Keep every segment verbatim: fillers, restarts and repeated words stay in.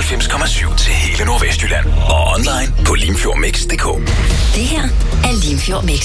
fireoghalvfems komma syv til hele Nordvestjylland. Og online på limfjordmix punktum d k. Det her er Limfjord Mix.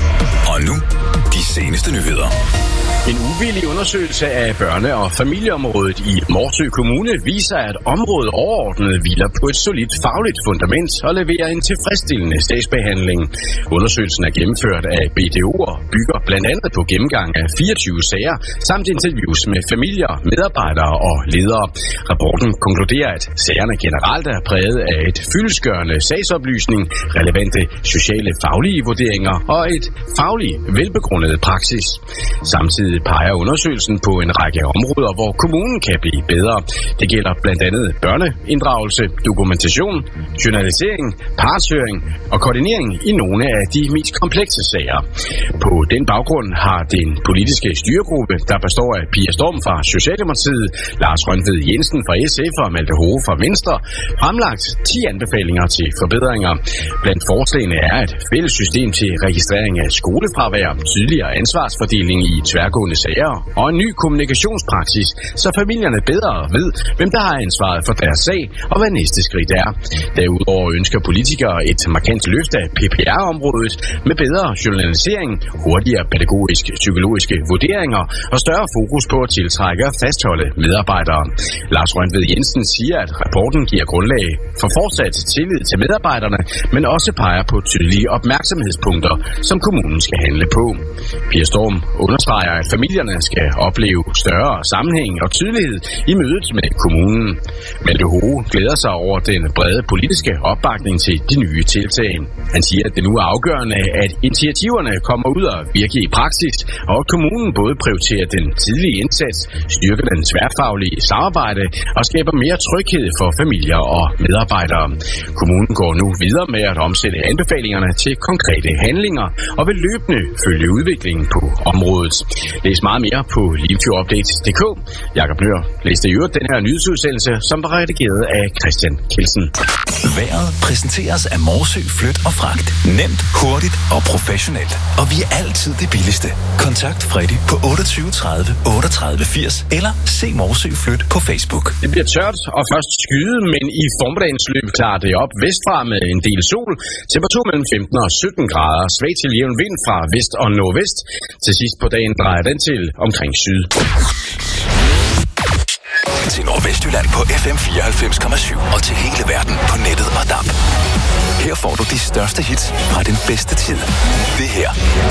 Og nu, de seneste nyheder. En uvillig undersøgelse af børne- og familieområdet i Morsø Kommune viser, at området overordnet hviler på et solidt fagligt fundament og leverer en tilfredsstillende sagsbehandling. Undersøgelsen er gennemført af B D O'er, bygger blandt andet på gennemgang af fireogtyve sager, samt interviews med familier, medarbejdere og ledere. Rapporten konkluderer, at sagerne generelt er præget af et fyldestgørende sagsoplysning, relevante sociale faglige vurderinger og et fagligt velbegrundet praksis. Samtidig peger undersøgelsen på en række områder, hvor kommunen kan blive bedre. Det gælder blandt andet børneinddragelse, dokumentation, journalisering, partshøring og koordinering i nogle af de mest komplekse sager. På den baggrund har den politiske styregruppe, der består af Pia Storm fra Socialdemokratiet, Lars Røntved Jensen fra S F og Malte Hove fra Venstre, fremlagt ti anbefalinger til forbedringer. Blandt forslagene er et fælles system til registrering af skolefravær, tydeligere ansvarsfordeling i tværgående sager og en ny kommunikationspraksis, så familierne bedre ved, hvem der har ansvaret for deres sag og hvad næste skridt er. Derudover ønsker politikere et markant løft af P P R-området med bedre journalisering, hurtigere pædagogisk-psykologiske vurderinger og større fokus på at tiltrække og fastholde medarbejdere. Lars Røntved Jensen siger, at rapporten giver grundlag for fortsat tillid til medarbejderne, men også peger på tydelige opmærksomhedspunkter, som kommunen skal handle på. Pia Storm understreger, at familierne skal opleve større sammenhæng og tydelighed i mødet med kommunen. Malte Hove glæder sig over den brede politiske opbakning til de nye tiltag. Han siger, at det nu er afgørende, at initiativerne kommer ud og virker i praksis, og at kommunen både prioriterer den tidlige indsats, styrker den tværfaglige samarbejde og skaber mere tryghed for familier og medarbejdere. Kommunen går nu videre med at omsætte anbefalingerne til konkrete handlinger og vil løbende følge udviklingen på området. Læs meget mere på limfjordupdate punktum d k. Jakob Nøhr læste i øvrigt den her nyhedsudsendelse, som var redigeret af Christian Kelsen. Vejret præsenteres af Morsø Flyt og Fragt. Nemt, hurtigt og professionelt. Og vi er altid det billigste. Kontakt Freddy på otteogtyve tredive otteogtredive firs eller se Morsø Flyt på Facebook. Det bliver tørt og først skyde, men i formiddagens løb klarer det op vestfra med en del sol. Temperatur mellem femten og sytten grader. Svag til jævn vind fra vest og nordvest. Til sidst på dagen drejer den til omkring syd. Til Nordvestjylland på F M fireoghalvfems komma syv og til hele verden på nettet og D A B. Her får du de største hits fra den bedste tid. Det her